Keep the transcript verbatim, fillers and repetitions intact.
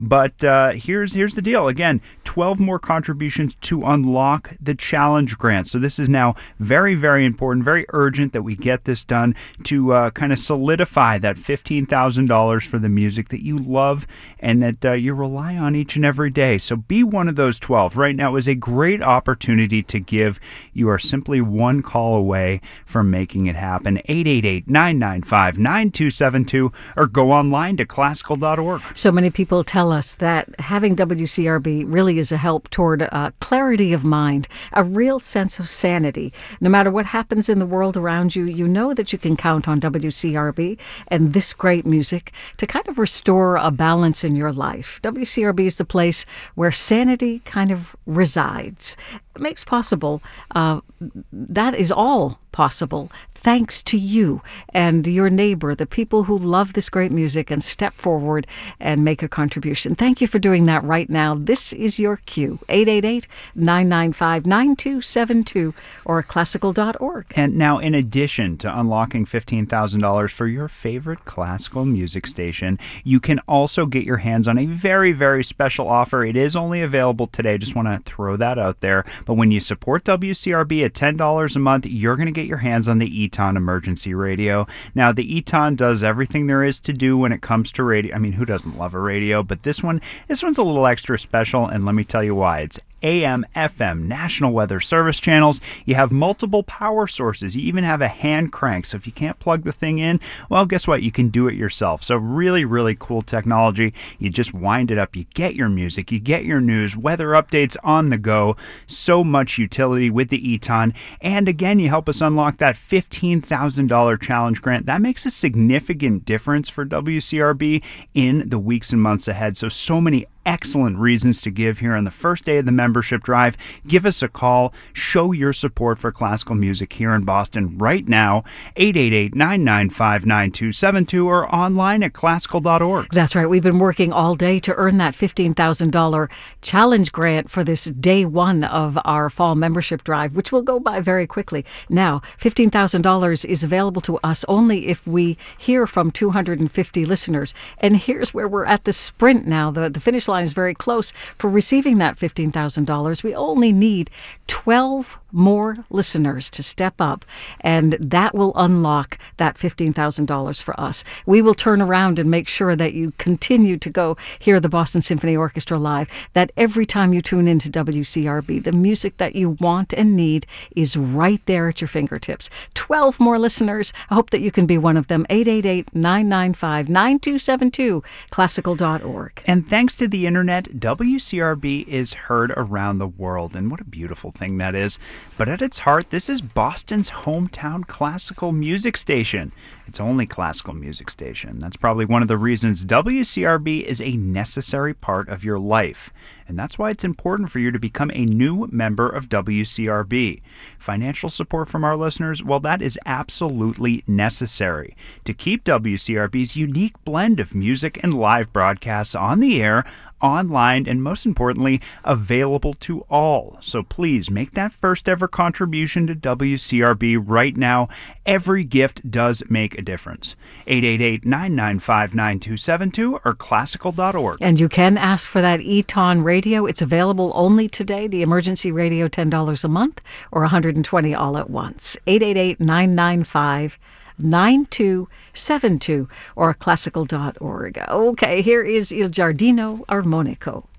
But uh, here's here's the deal. Again, twelve more contributions to unlock the challenge grant. So this is now very, very important, very urgent that we get this done to uh, kind of solidify that fifteen thousand dollars for the music that you love and that uh, you rely on each and every day. So be one of those twelve. Right now is a great opportunity to give. You are simply one call away from making it happen. eight eight eight, nine nine five, nine two seven two or go online to classical dot org. So many people tell us that having W C R B really is a help toward uh, clarity of mind, a real sense of sanity. No matter what happens in the world around you, you know that you can count on W C R B and this great music to kind of restore a balance in your life. W C R B is the place where sanity kind of resides. It makes possible, uh, that is all possible, thanks to you and your neighbor, the people who love this great music and step forward and make a contribution. Thank you for doing that right now. This is your cue, eight eight eight, nine nine five, nine two seven two or classical dot org. And now, in addition to unlocking fifteen thousand dollars for your favorite classical music station, you can also get your hands on a very, very special offer. It is only available today. Just want to throw that out there. But when you support W C R B at ten dollars a month, you're going to get your hands on the Eton Emergency Radio. Now, the Eton does everything there is to do when it comes to radio. I mean, who doesn't love a radio? But this one, this one's a little extra special, and let me tell you why. It's A M, F M, National Weather Service channels. You have multiple power sources. You even have a hand crank. So if you can't plug the thing in, well, guess what? You can do it yourself. So really, really cool technology. You just wind it up. You get your music. You get your news, weather updates on the go. So much utility with the Eton. And again, you help us unlock that fifteen thousand dollars challenge grant. That makes a significant difference for W C R B in the weeks and months ahead. So, so many excellent reasons to give here on the first day of the membership drive. Give us a call. Show your support for classical music here in Boston right now. eight eight eight, nine nine five, nine two seven two or online at classical dot org. That's right. We've been working all day to earn that fifteen thousand dollars challenge grant for this day one of our fall membership drive, which will go by very quickly. Now, fifteen thousand dollars is available to us only if we hear from two hundred fifty listeners. And here's where we're at the sprint now. The, the finish line is very close for receiving that fifteen thousand dollars. We only need twelve more listeners to step up, and that will unlock that fifteen thousand dollars for us. We will turn around and make sure that you continue to go hear the Boston Symphony Orchestra live, that every time you tune into W C R B, the music that you want and need is right there at your fingertips. twelve more listeners. I hope that you can be one of them. eight eight eight, nine nine five, nine two seven two, classical dot org. And thanks to the internet, W C R B is heard around the world, and what a beautiful thing that is. But at its heart, this is Boston's hometown classical music station. It's only classical music station. That's probably one of the reasons W C R B is a necessary part of your life. And that's why it's important for you to become a new member of W C R B. Financial support from our listeners, well, that is absolutely necessary to keep W C R B's unique blend of music and live broadcasts on the air, online, and most importantly, available to all. So please make that first ever contribution to W C R B right now. Every gift does make a difference. eight eight eight, nine nine five, nine two seven two or classical dot org. And you can ask for that Eton radio. It's available only today. The emergency radio, ten dollars a month or one hundred twenty dollars all at once. eight eight eight, nine nine five, nine two seven two or classical dot org. Okay, here is Il Giardino Armonico.